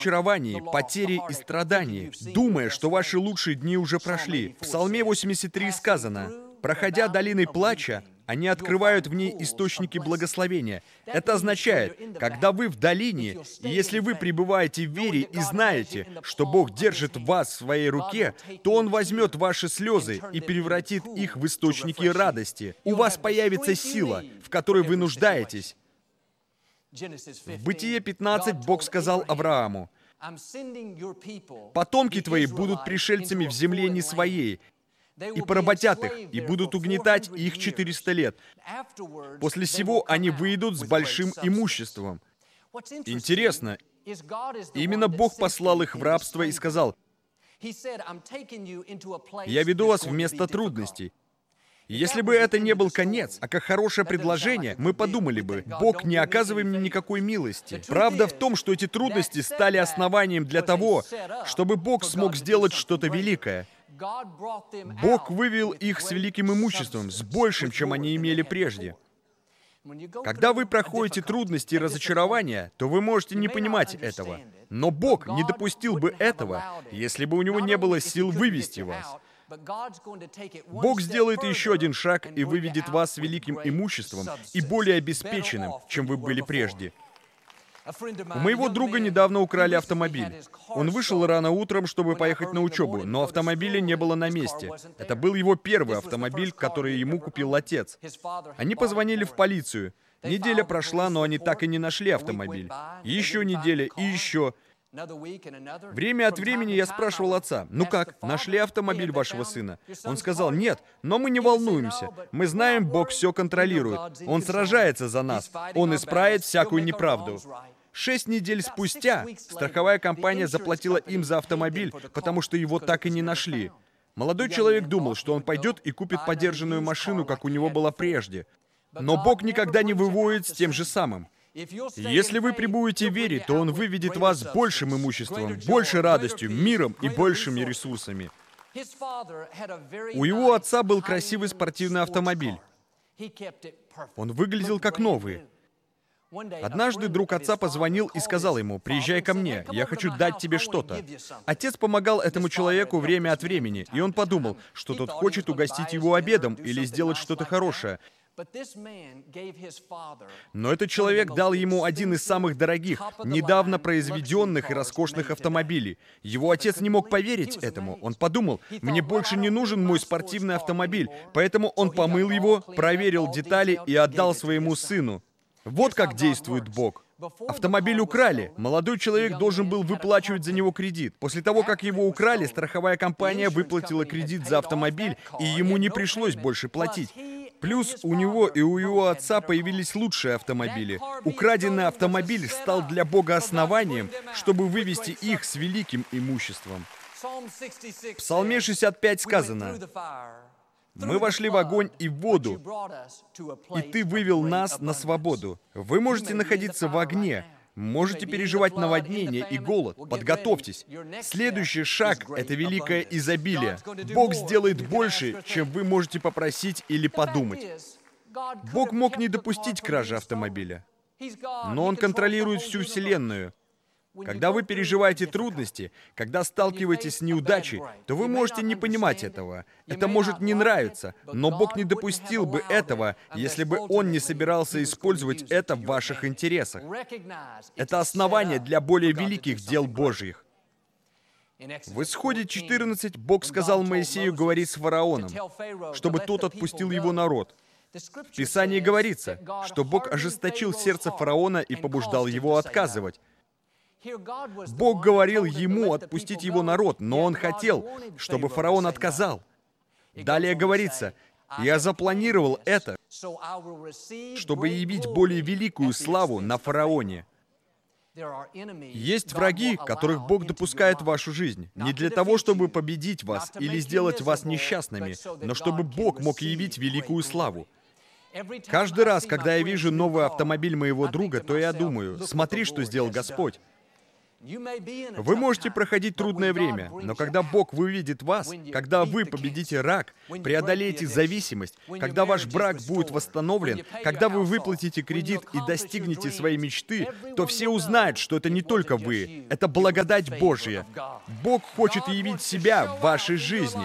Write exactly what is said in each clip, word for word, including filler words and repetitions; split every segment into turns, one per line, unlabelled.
разочаровании, потере и страдании, думая, что ваши лучшие дни уже прошли. В Псалме восемьдесят три сказано: «Проходя долиной плача, они открывают в ней источники благословения». Это означает, когда вы в долине, и если вы пребываете в вере и знаете, что Бог держит вас в своей руке, то Он возьмет ваши слезы и превратит их в источники радости. У вас появится сила, в которой вы нуждаетесь. В Бытие пятнадцать Бог сказал Аврааму: «Потомки твои будут пришельцами в земле не своей, и поработят их, и будут угнетать их четыреста лет. После сего они выйдут с большим имуществом». Интересно, именно Бог послал их в рабство и сказал: «Я веду вас в место трудностей». Если бы это не был конец, а как хорошее предложение, мы подумали бы: Бог, не оказывай мне никакой милости. Правда в том, что эти трудности стали основанием для того, чтобы Бог смог сделать что-то великое. Бог вывел их с великим имуществом, с большим, чем они имели прежде. Когда вы проходите трудности и разочарования, то вы можете не понимать этого. Но Бог не допустил бы этого, если бы у Него не было сил вывести вас. Бог сделает еще один шаг и выведет вас с великим имуществом и более обеспеченным, чем вы были прежде. У моего друга недавно украли автомобиль. Он вышел рано утром, чтобы поехать на учебу, но автомобиля не было на месте. Это был его первый автомобиль, который ему купил отец. Они позвонили в полицию. Неделя прошла, но они так и не нашли автомобиль. И еще неделя, и еще. Время от времени я спрашивал отца: «Ну как, нашли автомобиль вашего сына?» Он сказал: «Нет, но мы не волнуемся. Мы знаем, Бог все контролирует. Он сражается за нас. Он исправит всякую неправду». Шесть недель спустя страховая компания заплатила им за автомобиль, потому что его так и не нашли. Молодой человек думал, что он пойдет и купит подержанную машину, как у него была прежде. Но Бог никогда не выводит с тем же самым. Если вы пребудете в вере, то Он выведет вас с большим имуществом, большей радостью, миром и большими ресурсами. У его отца был красивый спортивный автомобиль. Он выглядел как новый. Однажды друг отца позвонил и сказал ему: «Приезжай ко мне, я хочу дать тебе что-то». Отец помогал этому человеку время от времени, и он подумал, что тот хочет угостить его обедом или сделать что-то хорошее. Но этот человек дал ему один из самых дорогих, недавно произведенных и роскошных автомобилей. Его отец не мог поверить этому. Он подумал: «Мне больше не нужен мой спортивный автомобиль». Поэтому он помыл его, проверил детали и отдал своему сыну. Вот как действует Бог. Автомобиль украли. Молодой человек должен был выплачивать за него кредит. После того, как его украли, страховая компания выплатила кредит за автомобиль, и ему не пришлось больше платить. Плюс у него и у его отца появились лучшие автомобили. Украденный автомобиль стал для Бога основанием, чтобы вывести их с великим имуществом. В Псалме шестьдесят пять сказано: «Мы вошли в огонь и в воду, и Ты вывел нас на свободу». Вы можете находиться в огне, можете переживать наводнение и голод. Подготовьтесь. Следующий шаг — это великое изобилие. Бог сделает больше, чем вы можете попросить или подумать. Бог мог не допустить кражи автомобиля, но Он контролирует всю Вселенную. Когда вы переживаете трудности, когда сталкиваетесь с неудачей, то вы можете не понимать этого. Это может не нравиться, но Бог не допустил бы этого, если бы Он не собирался использовать это в ваших интересах. Это основание для более великих дел Божьих. В Исходе четырнадцать Бог сказал Моисею говорить с фараоном, чтобы тот отпустил его народ. В Писании говорится, что Бог ожесточил сердце фараона и побуждал его отказывать. Бог говорил ему отпустить его народ, но он хотел, чтобы фараон отказал. Далее говорится: «Я запланировал это, чтобы явить более великую славу на фараоне». Есть враги, которых Бог допускает в вашу жизнь, не для того, чтобы победить вас или сделать вас несчастными, но чтобы Бог мог явить великую славу. Каждый раз, когда я вижу новый автомобиль моего друга, то я думаю: смотри, что сделал Господь. Вы можете проходить трудное время, но когда Бог выведет вас, когда вы победите рак, преодолеете зависимость, когда ваш брак будет восстановлен, когда вы выплатите кредит и достигнете своей мечты, то все узнают, что это не только вы, это благодать Божья. Бог хочет явить себя в вашей жизни.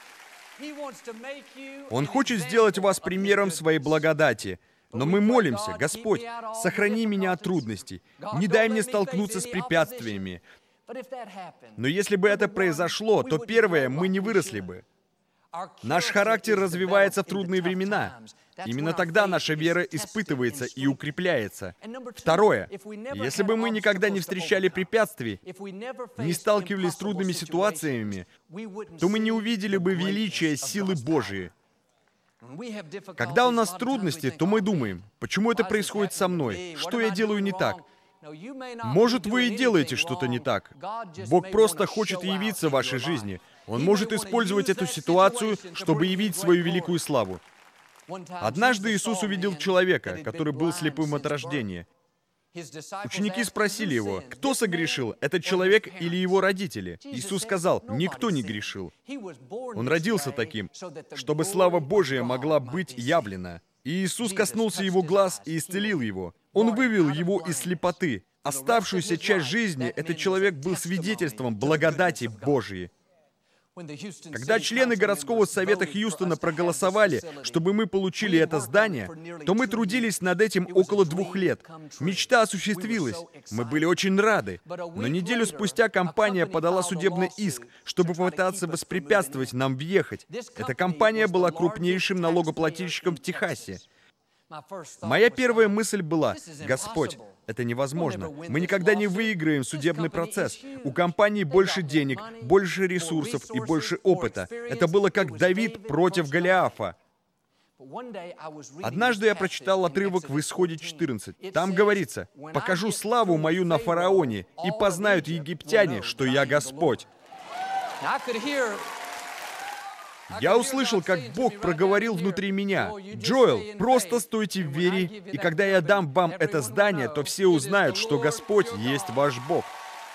Он хочет сделать вас примером своей благодати. Но мы молимся: Господь, сохрани меня от трудностей, не дай мне столкнуться с препятствиями. Но если бы это произошло, то первое, мы не выросли бы. Наш характер развивается в трудные времена. Именно тогда наша вера испытывается и укрепляется. Второе, если бы мы никогда не встречали препятствий, не сталкивались с трудными ситуациями, то мы не увидели бы величия силы Божией. Когда у нас трудности, то мы думаем: почему это происходит со мной? Что я делаю не так? Может, вы и делаете что-то не так. Бог просто хочет явиться в вашей жизни. Он может использовать эту ситуацию, чтобы явить свою великую славу. Однажды Иисус увидел человека, который был слепым от рождения. Ученики спросили его: кто согрешил, этот человек или его родители? Иисус сказал: никто не грешил. Он родился таким, чтобы слава Божия могла быть явлена. И Иисус коснулся его глаз и исцелил его. Он вывел его из слепоты. Оставшуюся часть жизни этот человек был свидетельством благодати Божией. Когда члены городского совета Хьюстона проголосовали, чтобы мы получили это здание, то мы трудились над этим около двух лет. Мечта осуществилась. Мы были очень рады. Но неделю спустя компания подала судебный иск, чтобы попытаться воспрепятствовать нам въехать. Эта компания была крупнейшим налогоплательщиком в Техасе. Моя первая мысль была: Господь, это невозможно. Мы никогда не выиграем судебный процесс. У компании больше денег, больше ресурсов и больше опыта. Это было как Давид против Голиафа. Однажды я прочитал отрывок в Исходе четырнадцать. Там говорится: «Покажу славу мою на фараоне, и познают египтяне, что я Господь». Я услышал, как Бог проговорил внутри меня: «Джоэл, просто стойте в вере, и когда я дам вам это здание, то все узнают, что Господь есть ваш Бог».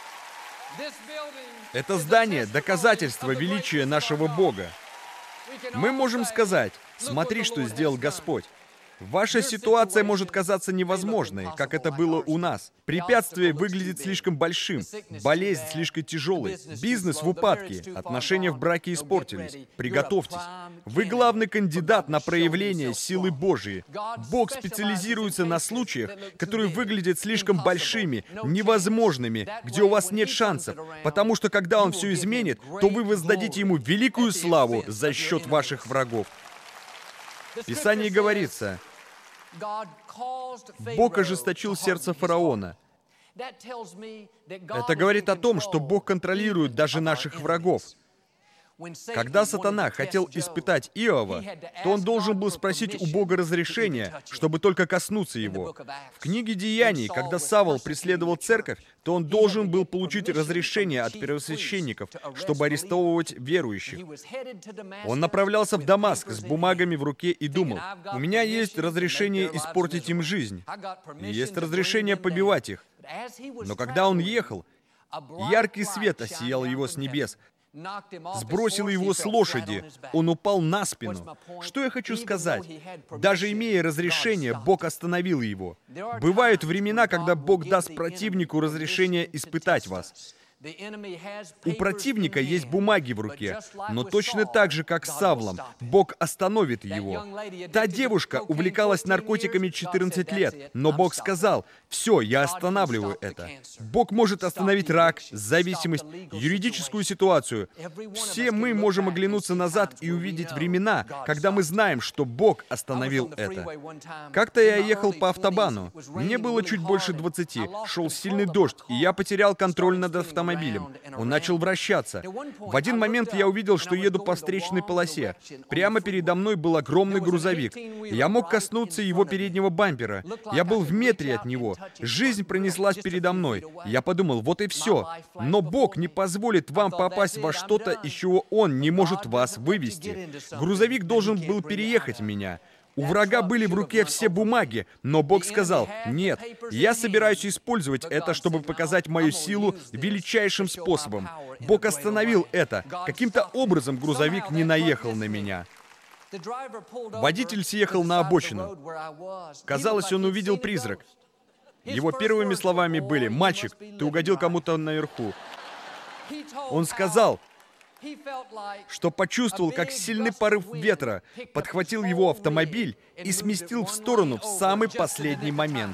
Это здание — доказательство величия нашего Бога. Мы можем сказать: «Смотри, что сделал Господь». Ваша ситуация может казаться невозможной, как это было у нас. Препятствие выглядит слишком большим, болезнь слишком тяжелой, бизнес в упадке, отношения в браке испортились. Приготовьтесь. Вы главный кандидат на проявление силы Божией. Бог специализируется на случаях, которые выглядят слишком большими, невозможными, где у вас нет шансов, потому что когда Он все изменит, то вы воздадите Ему великую славу за счет ваших врагов. В Писании говорится: Бог ожесточил сердце фараона. Это говорит о том, что Бог контролирует даже наших врагов. Когда сатана хотел испытать Иова, то он должен был спросить у Бога разрешения, чтобы только коснуться его. В книге Деяний, когда Савл преследовал церковь, то он должен был получить разрешение от первосвященников, чтобы арестовывать верующих. Он направлялся в Дамаск с бумагами в руке и думал: «У меня есть разрешение испортить им жизнь, и есть разрешение побивать их». Но когда он ехал, яркий свет осиял его с небес, сбросил его с лошади, он упал на спину. Что я хочу сказать? Даже имея разрешение, Бог остановил его. Бывают времена, когда Бог даст противнику разрешение испытать вас. У противника есть бумаги в руке, но точно так же, как с Савлом, Бог остановит его. Та девушка увлекалась наркотиками четырнадцать лет, но Бог сказал: «Все, я останавливаю это». Бог может остановить рак, зависимость, юридическую ситуацию. Все мы можем оглянуться назад и увидеть времена, когда мы знаем, что Бог остановил это. Как-то я ехал по автобану. Мне было чуть больше двадцати, шел сильный дождь, и я потерял контроль над автомобилем. Он начал вращаться. В один момент я увидел, что еду по встречной полосе. Прямо передо мной был огромный грузовик. Я мог коснуться его переднего бампера. Я был в метре от него. Жизнь пронеслась передо мной. Я подумал: вот и все. Но Бог не позволит вам попасть во что-то, из чего Он не может вас вывести. Грузовик должен был переехать меня. У врага были в руке все бумаги, но Бог сказал: «Нет, я собираюсь использовать это, чтобы показать мою силу величайшим способом». Бог остановил это. Каким-то образом грузовик не наехал на меня. Водитель съехал на обочину. Казалось, он увидел призрак. Его первыми словами были: «Мальчик, ты угодил кому-то наверху». Он сказал, что почувствовал, как сильный порыв ветра подхватил его автомобиль и сместил в сторону в самый последний момент.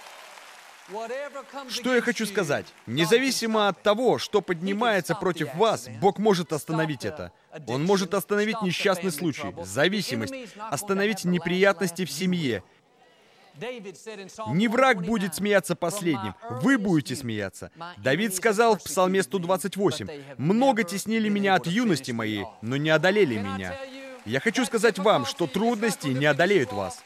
Что я хочу сказать? Независимо от того, что поднимается против вас, Бог может остановить это. Он может остановить несчастный случай, зависимость, остановить неприятности в семье. Не враг будет смеяться последним, вы будете смеяться. Давид сказал в Псалме сто двадцать восемь: «Много теснили меня от юности моей, но не одолели меня». Я хочу сказать вам, что трудности не одолеют вас.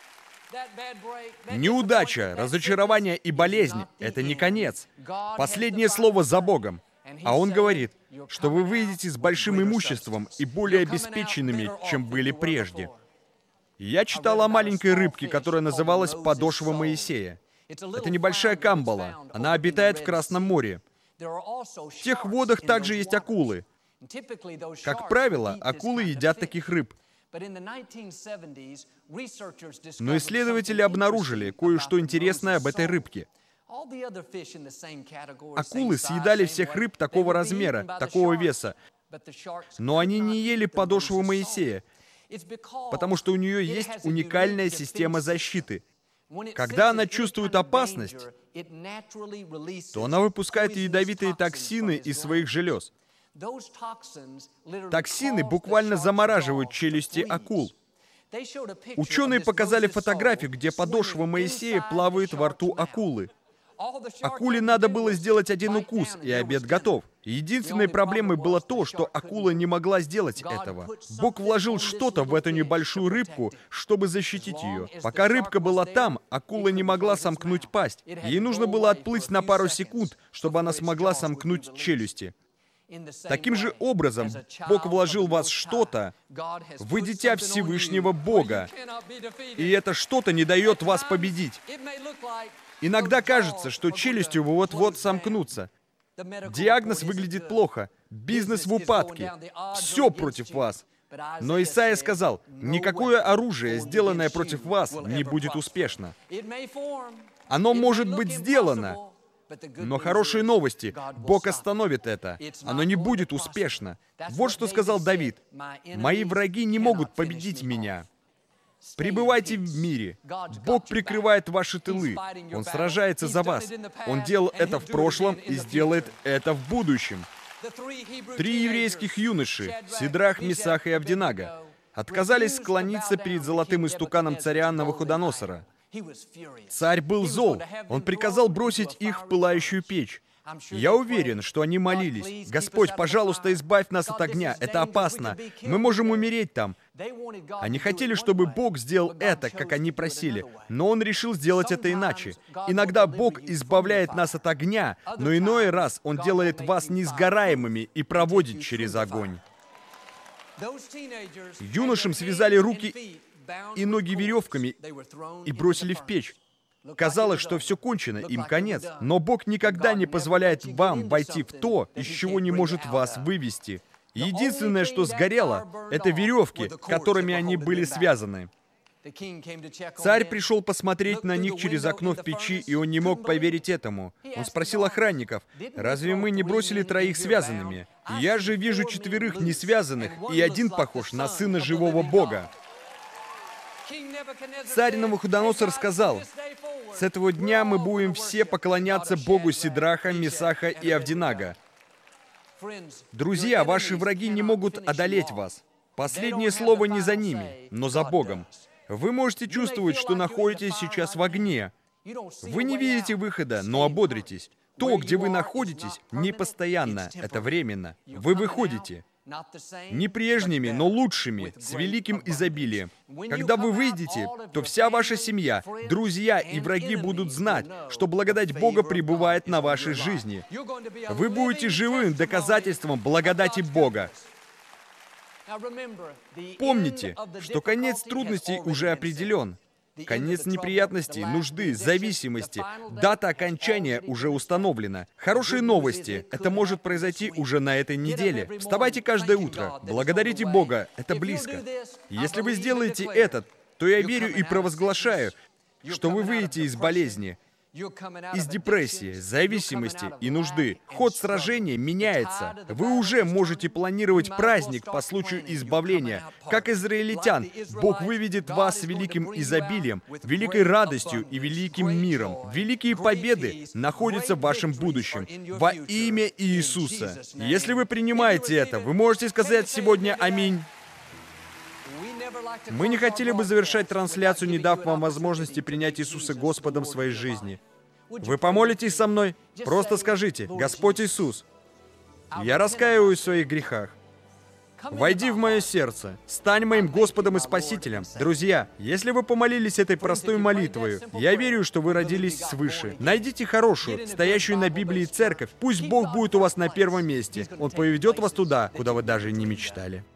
Неудача, разочарование и болезнь — это не конец. Последнее слово за Богом. А Он говорит, что вы выйдете с большим имуществом и более обеспеченными, чем были прежде. Я читал о маленькой рыбке, которая называлась подошва Моисея. Это небольшая камбала. Она обитает в Красном море. В тех водах также есть акулы. Как правило, акулы едят таких рыб. Но исследователи обнаружили кое-что интересное об этой рыбке. Акулы съедали всех рыб такого размера, такого веса, но они не ели подошву Моисея, потому что у нее есть уникальная система защиты. Когда она чувствует опасность, то она выпускает ядовитые токсины из своих желез. Токсины буквально замораживают челюсти акул. Ученые показали фотографию, где подошва Моисея плавает во рту акулы. Акуле надо было сделать один укус, и обед готов. Единственной проблемой было то, что акула не могла сделать этого. Бог вложил что-то в эту небольшую рыбку, чтобы защитить ее. Пока рыбка была там, акула не могла сомкнуть пасть. Ей нужно было отплыть на пару секунд, чтобы она смогла сомкнуть челюсти. Таким же образом, Бог вложил в вас что-то, вы дитя Всевышнего Бога, и это что-то не дает вас победить. Иногда кажется, что челюсти вот-вот сомкнутся. Диагноз выглядит плохо, бизнес в упадке, все против вас. Но Исайя сказал: «Никакое оружие, сделанное против вас, не будет успешно». Оно может быть сделано, но хорошие новости, Бог остановит это. Оно не будет успешно. Вот что сказал Давид: «Мои враги не могут победить меня». Пребывайте в мире. Бог прикрывает ваши тылы. Он сражается за вас. Он делал это в прошлом и сделает это в будущем. Три еврейских юноши, Сидрах, Месах и Авдинага, отказались склониться перед золотым истуканом царя Навуходоносора. Царь был зол. Он приказал бросить их в пылающую печь. Я уверен, что они молились: «Господь, пожалуйста, избавь нас от огня. Это опасно. Мы можем умереть там». Они хотели, чтобы Бог сделал это, как они просили, но Он решил сделать это иначе. Иногда Бог избавляет нас от огня, но иной раз Он делает вас несгораемыми и проводит через огонь. Юношам связали руки и ноги веревками и бросили в печь. Казалось, что все кончено, им конец. Но Бог никогда не позволяет вам войти в то, из чего не может вас вывести. Единственное, что сгорело, это веревки, которыми они были связаны. Царь пришел посмотреть на них через окно в печи, и он не мог поверить этому. Он спросил охранников: «Разве мы не бросили троих связанными? Я же вижу четверых несвязанных, и один похож на сына живого Бога». Царь Навуходоносор сказал: «С этого дня мы будем все поклоняться Богу Сидраха, Месаха и Авдинага». Друзья, ваши враги не могут одолеть вас. Последнее слово не за ними, но за Богом. Вы можете чувствовать, что находитесь сейчас в огне. Вы не видите выхода, но ободритесь. То, где вы находитесь, не постоянно, это временно. Вы выходите. Не прежними, но лучшими, с великим изобилием. Когда вы выйдете, то вся ваша семья, друзья и враги будут знать, что благодать Бога пребывает на вашей жизни. Вы будете живым доказательством благодати Бога. Помните, что конец трудностей уже определен. Конец неприятностей, нужды, зависимости, дата окончания уже установлена. Хорошие новости. Это может произойти уже на этой неделе. Вставайте каждое утро. Благодарите Бога. Это близко. Если вы сделаете это, то я верю и провозглашаю, что вы выйдете из болезни, из депрессии, зависимости и нужды. Ход сражения меняется. Вы уже можете планировать праздник по случаю избавления. Как израильтян, Бог выведет вас с великим изобилием, великой радостью и великим миром. Великие победы находятся в вашем будущем. Во имя Иисуса. Если вы принимаете это, вы можете сказать сегодня «Аминь». Мы не хотели бы завершать трансляцию, не дав вам возможности принять Иисуса Господом в своей жизни. Вы помолитесь со мной? Просто скажите: «Господь Иисус, я раскаиваюсь в своих грехах. Войди в мое сердце, стань моим Господом и Спасителем». Друзья, если вы помолились этой простой молитвой, я верю, что вы родились свыше. Найдите хорошую, стоящую на Библии церковь. Пусть Бог будет у вас на первом месте. Он поведет вас туда, куда вы даже не мечтали.